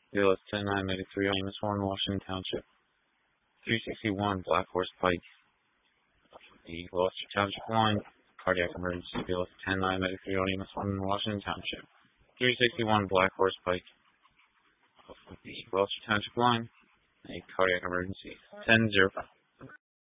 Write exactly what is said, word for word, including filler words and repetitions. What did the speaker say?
B L S ten nine medic three on Miss Warren, Washington Township. three sixty-one Black Horse Pike. The Gloucester Township line. Cardiac emergency. B L S ten nine medic three on Miss Warren, Washington Township. three sixty-one Black Horse Pike. The Gloucester Township line. A cardiac emergency. ten zero.